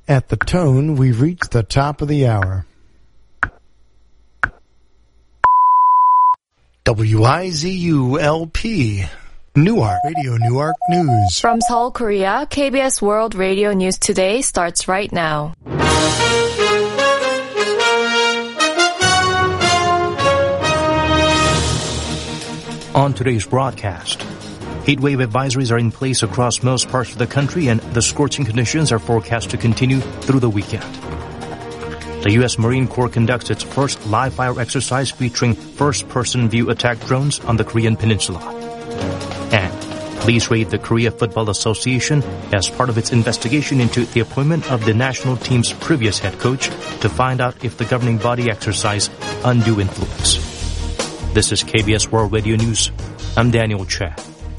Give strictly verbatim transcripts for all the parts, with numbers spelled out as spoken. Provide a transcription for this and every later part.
At the tone, we've reached the top of the hour. W I Z U L P, Newark, Radio Newark News. From Seoul, Korea, K B S World Radio News Today starts right now. On today's broadcast, heatwave advisories are in place across most parts of the country, and the scorching conditions are forecast to continue through the weekend. The U S Marine Corps conducts its first live-fire exercise featuring first-person view attack drones on the Korean peninsula. And police raid the Korea Football Association as part of its investigation into the appointment of the national team's previous head coach to find out if the governing body exercised undue influence. This is K B S World Radio News. I'm Daniel Che.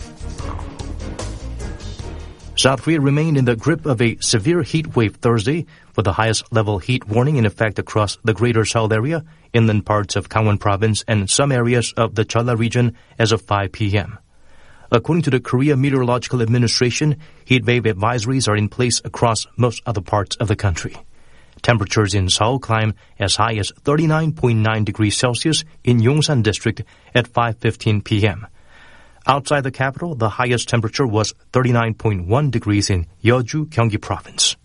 South Korea remained in the grip of a severe heat wave Thursday, with the highest level heat warning in effect across the greater Seoul area, inland parts of Gangwon province, and some areas of the Jeolla region as of five p.m. According to the Korea Meteorological Administration, heat wave advisories are in place across most other parts of the country. Temperatures in Seoul climb as high as thirty-nine point nine degrees Celsius in Yongsan district at five fifteen p.m. Outside the capital, the highest temperature was thirty-nine point one degrees in Yeoju, Gyeonggi province.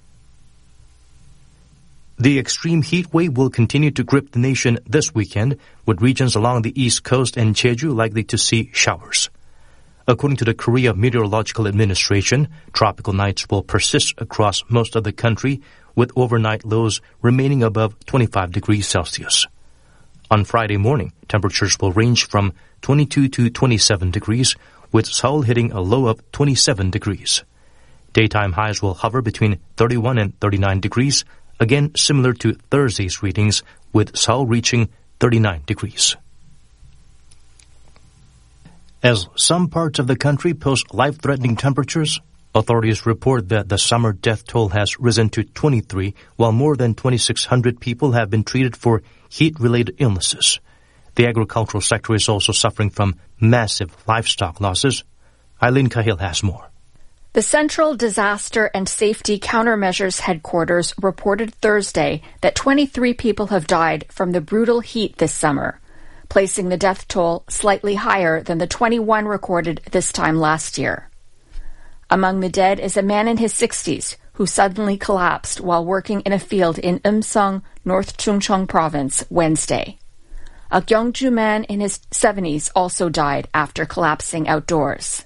The extreme heat wave will continue to grip the nation this weekend, with regions along the east coast and Jeju likely to see showers. According to the Korea Meteorological Administration, tropical nights will persist across most of the country, with overnight lows remaining above twenty-five degrees Celsius. On Friday morning, temperatures will range from twenty-two to twenty-seven degrees, with Seoul hitting a low of twenty-seven degrees. Daytime highs will hover between thirty-one and thirty-nine degrees, again similar to Thursday's readings, with Seoul reaching thirty-nine degrees. As some parts of the country post life-threatening temperatures, authorities report that the summer death toll has risen to twenty-three, while more than twenty-six hundred people have been treated for heat-related illnesses. The agricultural sector is also suffering from massive livestock losses. Eileen Cahill has more. The Central Disaster and Safety Countermeasures Headquarters reported Thursday that twenty-three people have died from the brutal heat this summer, placing the death toll slightly higher than the twenty-one recorded this time last year. Among the dead is a man in his sixties who suddenly collapsed while working in a field in Eumseong, North Chungcheong Province, Wednesday. A Gyeongju man in his seventies also died after collapsing outdoors.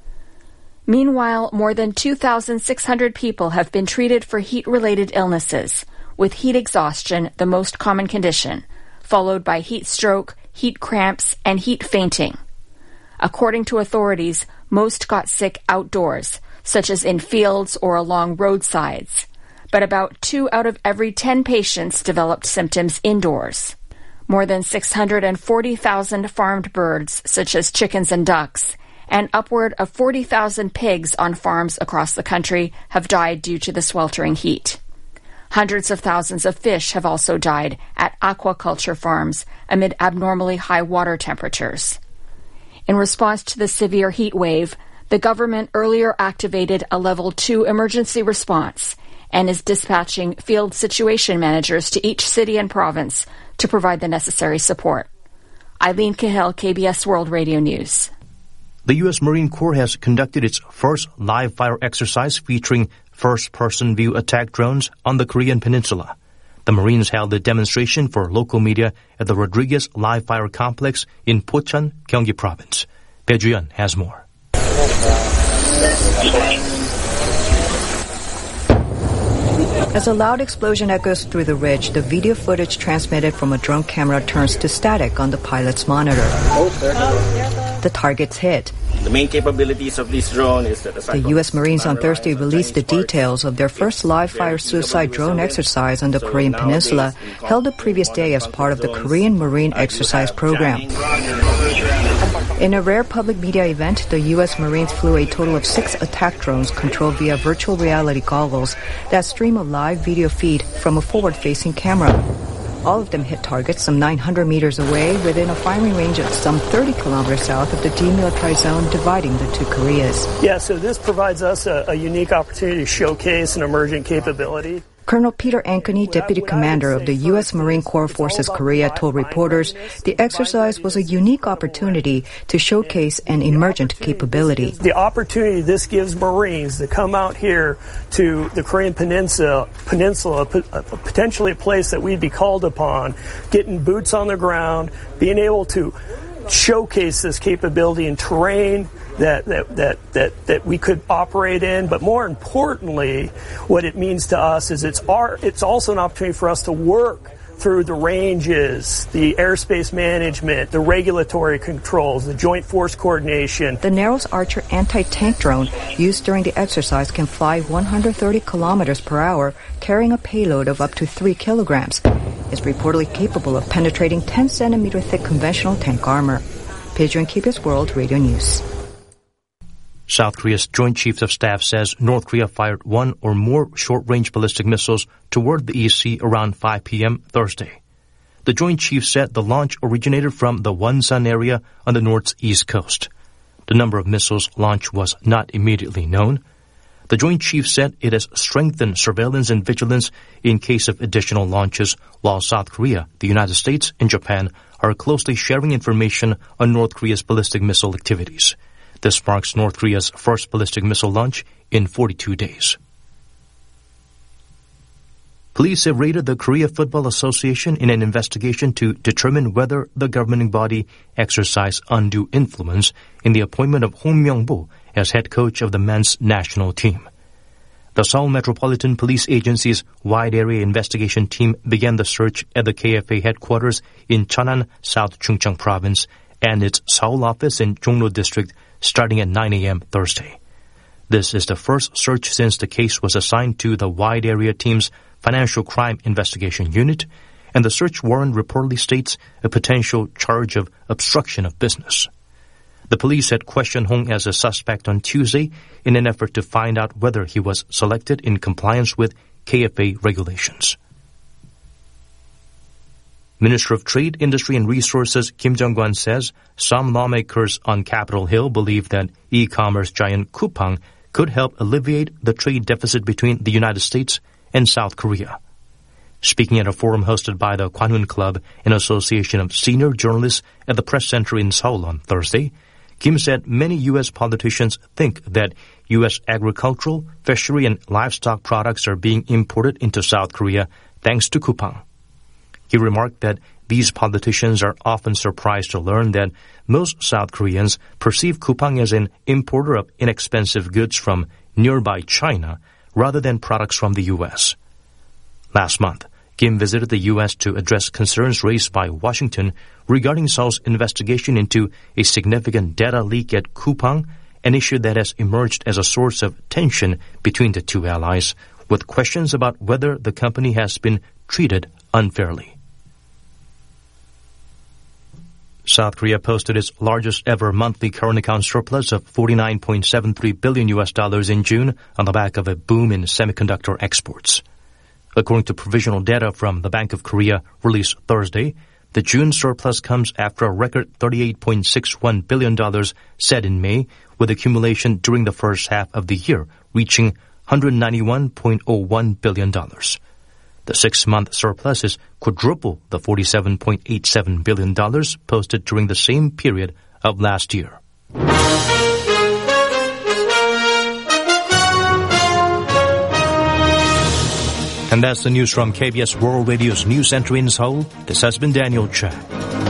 Meanwhile, more than two thousand six hundred people have been treated for heat-related illnesses, with heat exhaustion the most common condition, followed by heat stroke, heat cramps, and heat fainting. According to authorities, most got sick outdoors, such as in fields or along roadsides, but about two out of every ten patients developed symptoms indoors. More than six hundred forty thousand farmed birds, such as chickens and ducks, and upward of forty thousand pigs on farms across the country have died due to the sweltering heat. Hundreds of thousands of fish have also died at aquaculture farms amid abnormally high water temperatures. In response to the severe heat wave, the government earlier activated a level two emergency response and is dispatching field situation managers to each city and province to provide the necessary support. Eileen Cahill, K B S World Radio News. The U S Marine Corps has conducted its first live-fire exercise featuring first-person view attack drones on the Korean peninsula. The Marines held a demonstration for local media at the Rodriguez Live-Fire Complex in Pocheon, Gyeonggi Province. Bae Ju-yeon has more. As a loud explosion echoes through the ridge, the video footage transmitted from a drone camera turns to static on the pilot's monitor. The target's hit. The main capabilities of this drone is that the, the U S Marines on Thursday released the details of their first live-fire suicide drone exercise on the Korean peninsula, held the previous day as part of the Korean Marine Exercise Program. In a rare public media event, the U S Marines flew a total of six attack drones controlled via virtual reality goggles that stream a live video feed from a forward-facing camera. All of them hit targets some nine hundred meters away within a firing range of some thirty kilometers south of the demilitarized zone dividing the two Koreas. Yeah, so this provides us a, a unique opportunity to showcase an emerging capability. Colonel Peter Ankeny, Deputy Commander of the U S Marine Corps Forces Korea, told reporters the exercise was a unique opportunity to showcase an emergent capability. The opportunity this gives Marines to come out here to the Korean Peninsula, peninsula potentially a place that we'd be called upon, getting boots on the ground, being able to showcase this capability in terrain that, that, that, that, that we could operate in. But more importantly, what it means to us is it's our, it's also an opportunity for us to work through the ranges, the airspace management, the regulatory controls, the joint force coordination. The Narrows Archer anti-tank drone used during the exercise can fly one hundred thirty kilometers per hour, carrying a payload of up to three kilograms. It's reportedly capable of penetrating ten centimeter thick conventional tank armor. Pedro, K B S World Radio News. South Korea's Joint Chiefs of Staff says North Korea fired one or more short-range ballistic missiles toward the East Sea around five p.m. Thursday. The Joint Chiefs said the launch originated from the Wonsan area on the North's east coast. The number of missiles launched was not immediately known. The Joint Chiefs said it has strengthened surveillance and vigilance in case of additional launches, while South Korea, the United States, and Japan are closely sharing information on North Korea's ballistic missile activities. This marks North Korea's first ballistic missile launch in forty-two days. Police have raided the Korea Football Association in an investigation to determine whether the governing body exercised undue influence in the appointment of Hong Myung-bo as head coach of the men's national team. The Seoul Metropolitan Police Agency's wide area investigation team began the search at the K F A headquarters in Cheonan, South Chungcheong Province, and its Seoul office in Jongno District starting at nine a.m. Thursday. This is the first search since the case was assigned to the wide area team's Financial Crime Investigation Unit, and the search warrant reportedly states a potential charge of obstruction of business. The police had questioned Hong as a suspect on Tuesday in an effort to find out whether he was selected in compliance with K F A regulations. Minister of Trade, Industry and Resources Kim Jong-kwan says some lawmakers on Capitol Hill believe that e-commerce giant Coupang could help alleviate the trade deficit between the United States and South Korea. Speaking at a forum hosted by the Kwanhoon Club, an association of senior journalists at the Press Center in Seoul on Thursday, Kim said many U S politicians think that U S agricultural, fishery, and livestock products are being imported into South Korea thanks to Coupang. He remarked that these politicians are often surprised to learn that most South Koreans perceive Coupang as an importer of inexpensive goods from nearby China rather than products from the U S. Last month, Kim visited the U S to address concerns raised by Washington regarding Seoul's investigation into a significant data leak at Coupang, an issue that has emerged as a source of tension between the two allies, with questions about whether the company has been treated unfairly. South Korea posted its largest ever monthly current account surplus of forty-nine point seven three billion U S dollars in June on the back of a boom in semiconductor exports. According to provisional data from the Bank of Korea released Thursday, the June surplus comes after a record thirty-eight point six one billion dollars set in May, with accumulation during the first half of the year reaching one hundred ninety-one point zero one billion dollars. The six-month surplus is quadruple the forty-seven point eight seven billion dollars posted during the same period of last year. And that's the news from K B S World Radio's News Center in Seoul. This has been Daniel Chen.